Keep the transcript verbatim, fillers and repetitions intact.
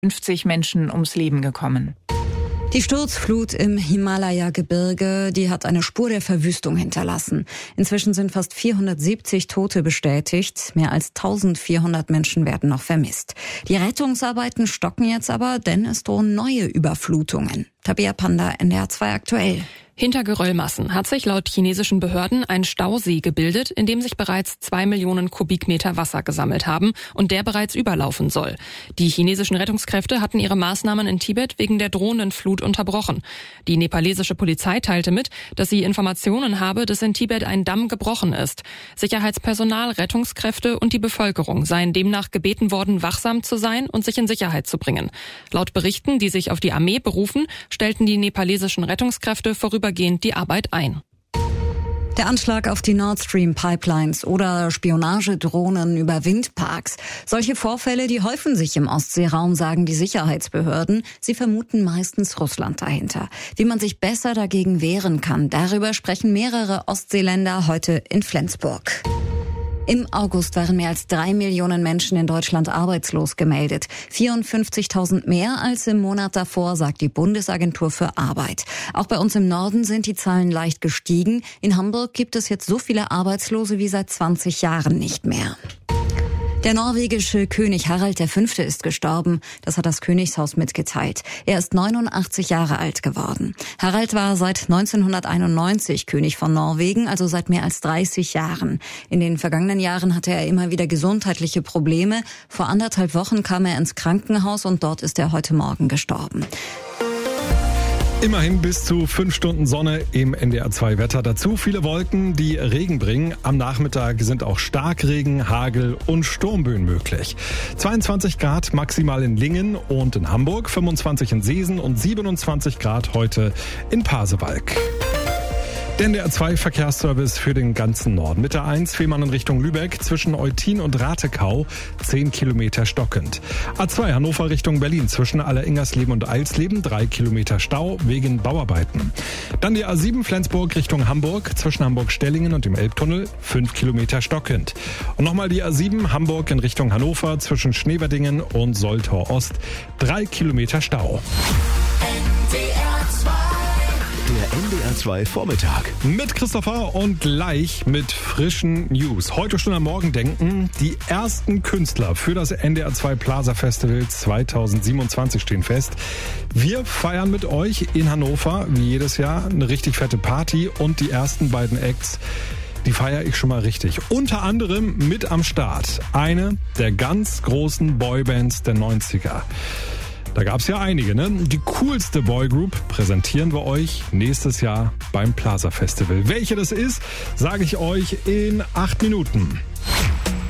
fünfzig Menschen ums Leben gekommen. Die Sturzflut im Himalaya-Gebirge, die hat eine Spur der Verwüstung hinterlassen. Inzwischen sind fast vierhundertsiebzig Tote bestätigt. Mehr als eintausendvierhundert Menschen werden noch vermisst. Die Rettungsarbeiten stocken jetzt aber, denn es drohen neue Überflutungen. Tabea Panda, N D R zwei aktuell. Hinter Geröllmassen hat sich laut chinesischen Behörden ein Stausee gebildet, in dem sich bereits zwei Millionen Kubikmeter Wasser gesammelt haben und der bereits überlaufen soll. Die chinesischen Rettungskräfte hatten ihre Maßnahmen in Tibet wegen der drohenden Flut unterbrochen. Die nepalesische Polizei teilte mit, dass sie Informationen habe, dass in Tibet ein Damm gebrochen ist. Sicherheitspersonal, Rettungskräfte und die Bevölkerung seien demnach gebeten worden, wachsam zu sein und sich in Sicherheit zu bringen. Laut Berichten, die sich auf die Armee berufen, stellten die nepalesischen Rettungskräfte vorübergehend die Arbeit ein. Der Anschlag auf die Nord Stream Pipelines oder Spionagedrohnen über Windparks. Solche Vorfälle, die häufen sich im Ostseeraum, sagen die Sicherheitsbehörden. Sie vermuten meistens Russland dahinter. Wie man sich besser dagegen wehren kann, darüber sprechen mehrere Ostseeländer heute in Flensburg. Im August waren mehr als drei Millionen Menschen in Deutschland arbeitslos gemeldet. vierundfünfzigtausend mehr als im Monat davor, sagt die Bundesagentur für Arbeit. Auch bei uns im Norden sind die Zahlen leicht gestiegen. In Hamburg gibt es jetzt so viele Arbeitslose wie seit zwanzig Jahren nicht mehr. Der norwegische König Harald der Fünfte ist gestorben. Das hat das Königshaus mitgeteilt. Er ist neunundachtzig Jahre alt geworden. Harald war seit neunzehnhunderteinundneunzig König von Norwegen, also seit mehr als dreißig Jahren. In den vergangenen Jahren hatte er immer wieder gesundheitliche Probleme. Vor anderthalb Wochen kam er ins Krankenhaus und dort ist er heute Morgen gestorben. Immerhin bis zu fünf Stunden Sonne im N D R zwei Wetter. Dazu viele Wolken, die Regen bringen. Am Nachmittag sind auch Starkregen, Hagel und Sturmböen möglich. zweiundzwanzig Grad maximal in Lingen und in Hamburg, fünfundzwanzig in Seesen und siebenundzwanzig Grad heute in Pasewalk. Der N D R zwei Verkehrsservice für den ganzen Norden. Mit der eins Fehmarn in Richtung Lübeck zwischen Eutin und Ratekau zehn Kilometer stockend. A zwei Hannover Richtung Berlin zwischen Alleringersleben und Eilsleben drei Kilometer Stau wegen Bauarbeiten. Dann die A sieben Flensburg Richtung Hamburg zwischen Hamburg-Stellingen und dem Elbtunnel fünf Kilometer stockend. Und nochmal die A sieben Hamburg in Richtung Hannover zwischen Schneverdingen und Soltau Ost drei Kilometer Stau. Der N D R zwei Vormittag. Mit Christopher und gleich mit frischen News. Heute schon am Morgen denken, die ersten Künstler für das N D R zwei Plaza Festival zweitausendsiebenundzwanzig stehen fest. Wir feiern mit euch in Hannover, wie jedes Jahr, eine richtig fette Party und die ersten beiden Acts, die feiere ich schon mal richtig. Unter anderem mit am Start eine der ganz großen Boybands der neunziger. Da gab's ja einige, ne? Die coolste Boygroup präsentieren wir euch nächstes Jahr beim Plaza Festival. Welche das ist, sage ich euch in acht Minuten.